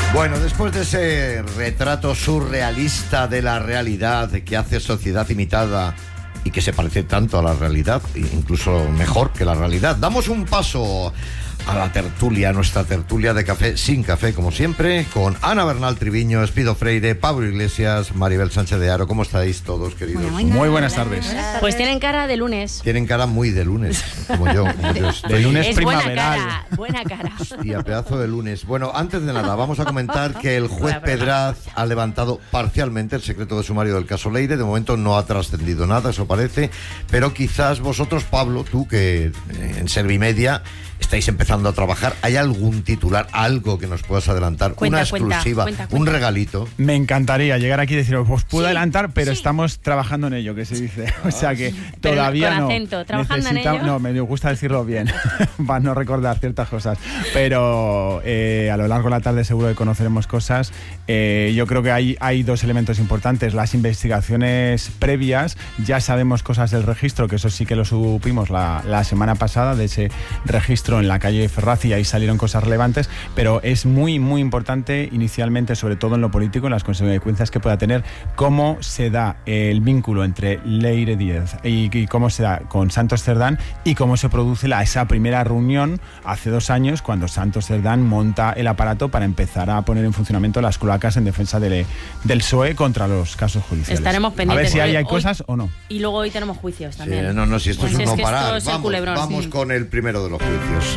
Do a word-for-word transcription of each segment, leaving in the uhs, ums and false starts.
Bueno, después de ese retrato surrealista de la realidad, que hace Sociedad Imitada y que se parece tanto a la realidad, incluso mejor que la realidad, damos un paso a la tertulia, nuestra tertulia de café sin café, como siempre, con Ana Bernal Triviño, Espido Freire, Pablo Iglesias, Maribel Sánchez de Aro. ¿Cómo estáis todos, queridos? Muy, muy, muy buenas tardes. buenas tardes. Pues tienen cara de lunes. Tienen cara muy de lunes, como yo. Como yo estoy. De lunes Es primaveral. buena cara, buena cara. Hostia, pedazo de lunes. Bueno, antes de nada, vamos a comentar que el juez Pedraz ha levantado parcialmente el secreto de sumario del caso Leire. De momento no ha trascendido nada, eso parece, pero quizás vosotros, Pablo, tú que en Servimedia estáis empezando a trabajar, ¿hay algún titular, algo que nos puedas adelantar? Cuenta, una exclusiva, cuenta, cuenta, un cuenta. regalito. Me encantaría llegar aquí y decir, os puedo Sí, adelantar, pero sí. estamos trabajando en ello, que se dice. O sea que Pero todavía con no. acento, ¿trabajando en ello? No, me gusta decirlo bien, para no recordar ciertas cosas. Pero eh, a lo largo de la tarde seguro que conoceremos cosas. Eh, yo creo que hay, hay dos elementos importantes. Las investigaciones previas, ya sabemos cosas del registro, que eso sí que lo supimos la, la semana pasada, de ese registro en la calle Ferraz, y ahí salieron cosas relevantes, pero es muy, muy importante inicialmente, sobre todo en lo político, en las consecuencias que pueda tener, cómo se da el vínculo entre Leire Díez y, y cómo se da con Santos Cerdán y cómo se produce la, esa primera reunión hace dos años cuando Santos Cerdán monta el aparato para empezar a poner en funcionamiento las cloacas en defensa de, del P S O E contra los casos judiciales. Estaremos pendientes. A ver si ahí hay hoy, cosas o no. Y luego hoy tenemos juicios también. Sí, no, no, si esto Pues es un es no que parar. esto es el Vamos, culebrón, vamos sí. con el primero de los juicios.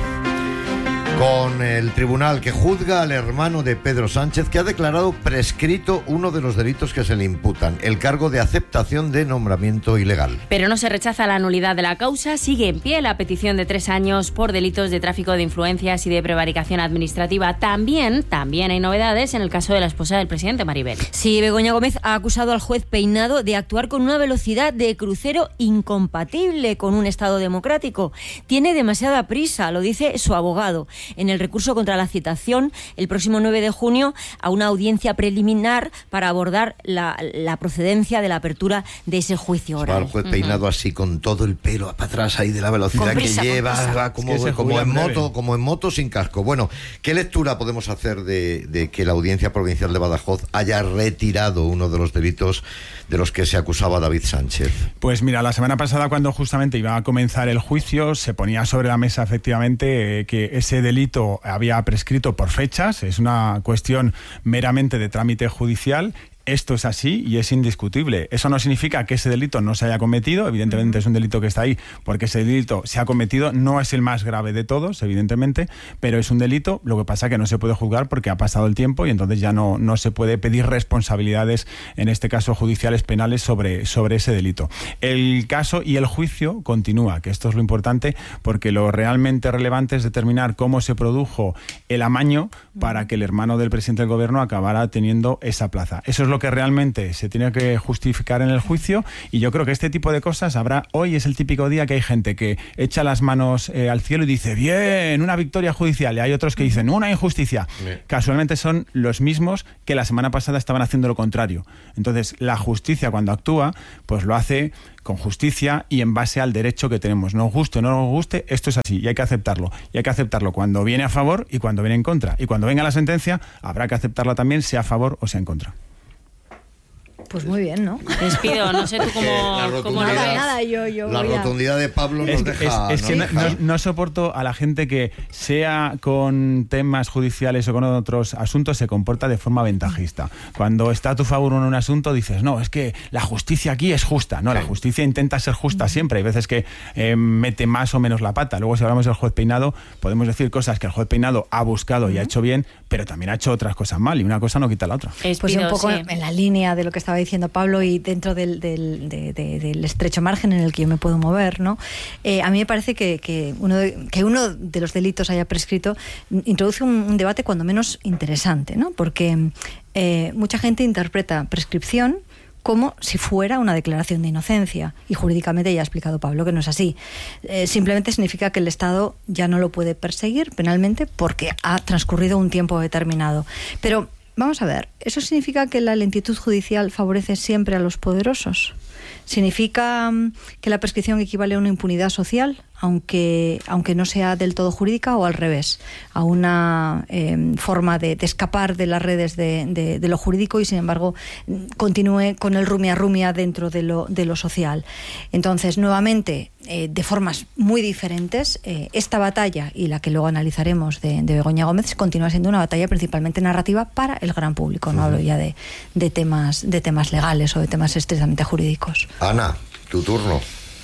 Con el tribunal que juzga al hermano de Pedro Sánchez, que ha declarado prescrito uno de los delitos que se le imputan, el cargo de aceptación de nombramiento ilegal. Pero no se rechaza la nulidad de la causa, sigue en pie la petición de tres años por delitos de tráfico de influencias y de prevaricación administrativa. También, también hay novedades en el caso de la esposa del presidente, Maribel. Sí, Begoña Gómez ha acusado al juez Peinado de actuar con una velocidad de crucero incompatible con un Estado democrático. Tiene demasiada prisa, lo dice su abogado, en el recurso contra la citación el próximo nueve de junio a una audiencia preliminar para abordar la, la procedencia de la apertura de ese juicio oral. Va el juez Peinado así con todo el pelo para atrás ahí de la velocidad Con prisa, que con lleva, prisa. va como, Es que se como jubila en en breve. moto, como en moto sin casco. Bueno, ¿qué lectura podemos hacer de, de que la Audiencia Provincial de Badajoz haya retirado uno de los delitos de los que se acusaba a David Sánchez? Pues mira, la semana pasada, cuando justamente iba a comenzar el juicio, se ponía sobre la mesa efectivamente eh, que ese delito había prescrito por fechas. Es una cuestión meramente de trámite judicial. Esto es así y es indiscutible. Eso no significa que ese delito no se haya cometido. Evidentemente es un delito que está ahí porque ese delito se ha cometido. No es el más grave de todos, evidentemente, pero es un delito. Lo que pasa es que no se puede juzgar porque ha pasado el tiempo y entonces ya no, no se puede pedir responsabilidades, en este caso judiciales, penales, sobre, sobre ese delito. El caso y el juicio continúa, que esto es lo importante, porque lo realmente relevante es determinar cómo se produjo el amaño para que el hermano del presidente del gobierno acabara teniendo esa plaza. Eso es lo que realmente se tiene que justificar en el juicio, y yo creo que este tipo de cosas habrá. Hoy es el típico día que hay gente que echa las manos eh, al cielo y dice, bien, una victoria judicial, y hay otros que dicen, una injusticia. Bien. Casualmente son los mismos que la semana pasada estaban haciendo lo contrario. Entonces, la justicia, cuando actúa, pues lo hace con justicia y en base al derecho que tenemos. Nos guste o no nos guste, esto es así y hay que aceptarlo. Y hay que aceptarlo cuando viene a favor y cuando viene en contra. Y cuando venga la sentencia, habrá que aceptarla también, sea a favor o sea en contra. Pues muy bien, ¿no? Despido, no sé tú cómo, La cómo lo rotundidad- ves. Nada, yo, yo La voy a- rotundidad de Pablo nos Es que, deja... es- es que no, nos deja- no- no soporto a la gente que, sea con temas judiciales o con otros asuntos, se comporta de forma ventajista. Cuando está a tu favor en un asunto, dices, no, es que la justicia aquí es justa. No, la justicia intenta ser justa siempre. Hay veces que eh, mete más o menos la pata. Luego, si hablamos del juez Peinado, podemos decir cosas que el juez Peinado ha buscado y ha hecho bien, pero también ha hecho otras cosas mal, y una cosa no quita la otra. Pues Despido, un poco sí. en la línea de lo que estaba diciendo Pablo y dentro del, del, de- de- del estrecho margen en el que yo me puedo mover, ¿no? Eh, a mí me parece que, que, uno de, que uno de los delitos haya prescrito introduce un, un debate cuando menos interesante, ¿no? Porque eh, mucha gente interpreta prescripción como si fuera una declaración de inocencia, y jurídicamente ya ha explicado Pablo que no es así. Eh, simplemente significa que el Estado ya no lo puede perseguir penalmente porque ha transcurrido un tiempo determinado. Pero vamos a ver, ¿eso significa que la lentitud judicial favorece siempre a los poderosos? ¿Significa que la prescripción equivale a una impunidad social, aunque, aunque no sea del todo jurídica, o al revés, a una eh, forma de, de escapar de las redes de, de, de lo jurídico y sin embargo continúe con el rumia rumia dentro de lo, de lo social? Entonces, nuevamente, eh, de formas muy diferentes, eh, esta batalla y la que luego analizaremos de, de Begoña Gómez continúa siendo una batalla principalmente narrativa para el gran público. No hablo ya de, de, temas, de temas legales o de temas estrictamente jurídicos. Ana, tu turno.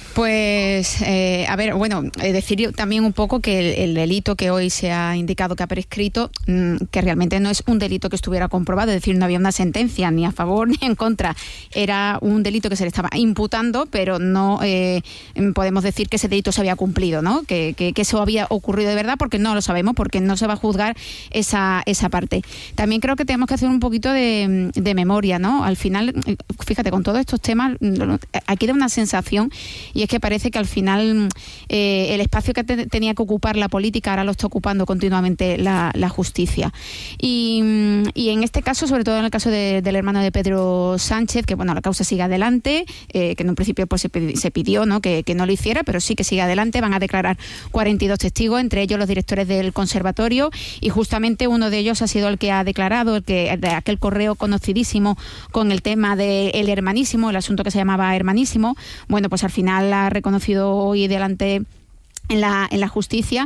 Pues, eh, a ver, bueno, eh, decir también un poco que el, el delito que hoy se ha indicado que ha prescrito, mmm, que realmente no es un delito que estuviera comprobado, es decir, no había una sentencia ni a favor ni en contra, era un delito que se le estaba imputando, pero no eh, podemos decir que ese delito se había cumplido, ¿no? Que, que, que eso había ocurrido de verdad, porque no lo sabemos, porque no se va a juzgar esa, esa parte. También creo que tenemos que hacer un poquito de, de memoria, ¿no? Al final, fíjate, con todos estos temas, aquí da una sensación, y es que parece que al final eh, el espacio que te, tenía que ocupar la política ahora lo está ocupando continuamente la, la justicia. Y, y en este caso, sobre todo en el caso de, del hermano de Pedro Sánchez, que bueno, la causa sigue adelante, eh, que en un principio pues se, se pidió, ¿no? que, que no lo hiciera, pero sí que sigue adelante. Van a declarar cuarenta y dos testigos, entre ellos los directores del conservatorio, y justamente uno de ellos ha sido el que ha declarado, el que de aquel correo conocidísimo con el tema del hermanísimo, el asunto que se llamaba hermanísimo. Bueno, pues al final ha reconocido hoy delante en la, en la justicia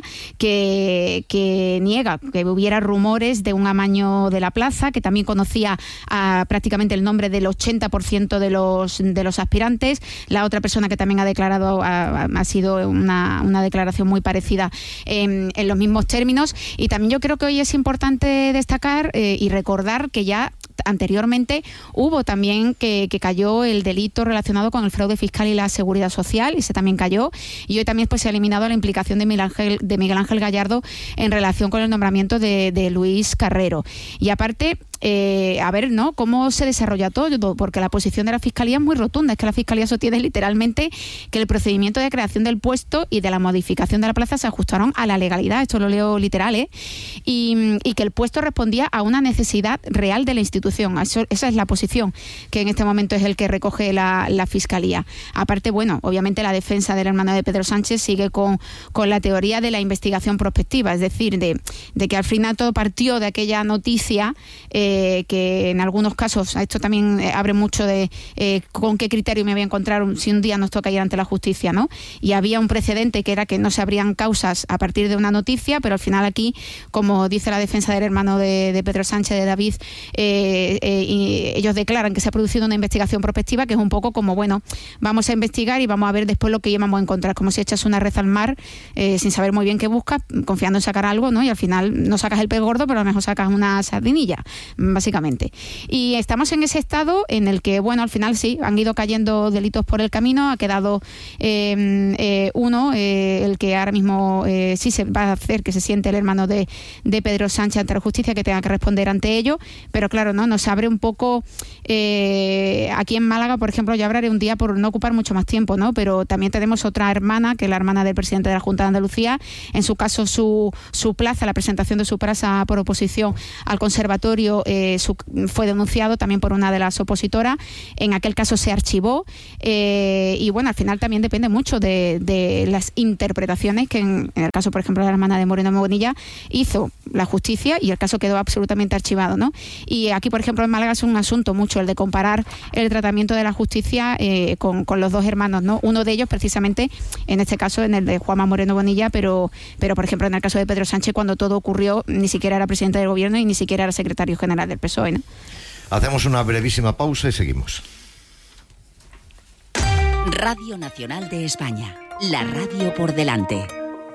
que, que niega que hubiera rumores de un amaño de la plaza, que también conocía a, prácticamente el nombre del ochenta por ciento de los, de los aspirantes. La otra persona que también ha declarado ha, ha sido una, una declaración muy parecida en, en los mismos términos. Y también yo creo que hoy es importante destacar eh, y recordar que ya anteriormente hubo también que, que cayó el delito relacionado con el fraude fiscal y la seguridad social, y se también cayó, y hoy también pues se ha eliminado la implicación de Miguel Ángel, de Miguel Ángel Gallardo en relación con el nombramiento de, de Luis Carrero. Y aparte, Eh, a ver, ¿no?, cómo se desarrolla todo, porque la posición de la Fiscalía es muy rotunda. Es que la Fiscalía sostiene literalmente que el procedimiento de creación del puesto y de la modificación de la plaza se ajustaron a la legalidad, esto lo leo literal, ¿eh? y, y que el puesto respondía a una necesidad real de la institución. Eso, esa es la posición que en este momento es el que recoge la, la Fiscalía. Aparte, bueno, obviamente la defensa del hermano de Pedro Sánchez sigue con, con la teoría de la investigación prospectiva, es decir, de, de que al final todo partió de aquella noticia eh, Eh, que en algunos casos, esto también eh, abre mucho de eh, con qué criterio me voy a encontrar un, si un día nos toca ir ante la justicia, ¿no? Y había un precedente que era que no se abrían causas a partir de una noticia, pero al final aquí, como dice la defensa del hermano de, de Pedro Sánchez, de David, eh, eh, y ellos declaran que se ha producido una investigación prospectiva, que es un poco como, bueno, vamos a investigar y vamos a ver después lo que vamos a encontrar, como si echas una red al mar eh, sin saber muy bien qué buscas, confiando en sacar algo, ¿no? Y al final no sacas el pez gordo, pero a lo mejor sacas una sardinilla, básicamente. Y estamos en ese estado en el que, bueno, al final sí, han ido cayendo delitos por el camino, ha quedado eh, eh, uno, eh, el que ahora mismo eh, sí se va a hacer que se siente el hermano de, de Pedro Sánchez ante la justicia, que tenga que responder ante ello, pero claro, ¿no?, nos abre un poco, eh, aquí en Málaga, por ejemplo, ya hablaré un día por no ocupar mucho más tiempo, ¿no?, pero también tenemos otra hermana, que es la hermana del presidente de la Junta de Andalucía, en su caso su, su plaza, la presentación de su plaza por oposición al conservatorio, eh, su, fue denunciado también por una de las opositoras. En aquel caso se archivó eh, y bueno, al final también depende mucho de, de las interpretaciones que en, en el caso, por ejemplo, de la hermana de Moreno Bonilla hizo la justicia, y el caso quedó absolutamente archivado, ¿no? Y aquí, por ejemplo, en Málaga es un asunto mucho el de comparar el tratamiento de la justicia eh, con, con los dos hermanos, ¿no? Uno de ellos precisamente, en este caso, en el de Juanma Moreno Bonilla, pero, pero por ejemplo, en el caso de Pedro Sánchez, cuando todo ocurrió, ni siquiera era presidente del gobierno y ni siquiera era secretario general del P S O E, ¿no? Hacemos una brevísima pausa y seguimos. Radio Nacional de España, la radio por delante.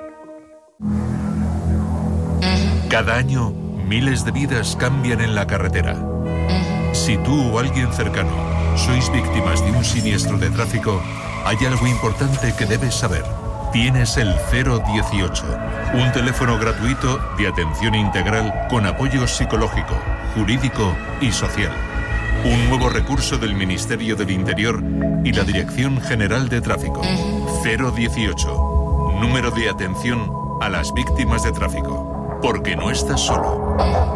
Cada año, miles de vidas cambian en la carretera. Si tú o alguien cercano sois víctimas de un siniestro de tráfico, hay algo importante que debes saber. Tienes el cero dieciocho, un teléfono gratuito de atención integral con apoyo psicológico, jurídico y social. Un nuevo recurso del Ministerio del Interior y la Dirección General de Tráfico. cero dieciocho, número de atención a las víctimas de tráfico. Porque no estás solo.